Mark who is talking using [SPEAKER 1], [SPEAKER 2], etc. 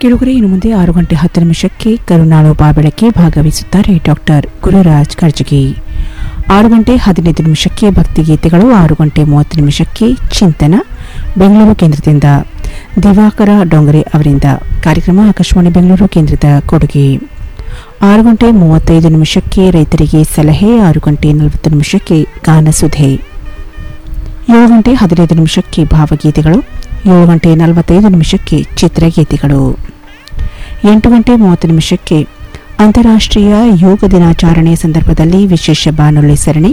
[SPEAKER 1] ಕೆಲವರೆ ಇನ್ನು ಮುಂದೆ 6 ಗಂಟೆ 10 ನಿಮಿಷಕ್ಕೆ ಕರುನಾಳು ಬಾಬೆಳಕ್ಕೆ ಭಾಗವಹಿಸುತ್ತಾರೆ ಡಾಕ್ಟರ್ ಗುರುರಾಜ್ ಕರ್ಜಗಿ. 6 ಗಂಟೆ 15 ನಿಮಿಷಕ್ಕೆ ಭಕ್ತಿಗೀತೆಗಳು, 6 ಗಂಟೆ 30 ನಿಮಿಷಕ್ಕೆ ಚಿಂತನ ಬೆಂಗಳೂರು ಕೇಂದ್ರದಿಂದ ದಿವಾಕರ ಡೊಂಗರೆ ಅವರಿಂದ. ಕಾರ್ಯಕ್ರಮ ಆಕಾಶವಾಣಿ ಬೆಂಗಳೂರು ಕೇಂದ್ರದ ಕೊಡುಗೆ. 6 ಗಂಟೆ 35 ನಿಮಿಷಕ್ಕೆ ರೈತರಿಗೆ ಸಲಹೆ, 6 ಗಂಟೆ 40 ನಿಮಿಷಕ್ಕೆ ಗಾನಸುಧೆ, 7 ಗಂಟೆ 15 ನಿಮಿಷಕ್ಕೆ ಭಾವಗೀತೆಗಳು, 7 ಗಂಟೆ 45 ನಿಮಿಷಕ್ಕೆ ಚಿತ್ರಗೀತೆಗಳು, 8 ಗಂಟೆ 30 ನಿಮಿಷಕ್ಕೆ ಅಂತಾರಾಷ್ಟ್ರೀಯ ಯೋಗ ದಿನಾಚರಣೆ ಸಂದರ್ಭದಲ್ಲಿ ವಿಶೇಷ ಬಾನುಲಿ ಸರಣಿ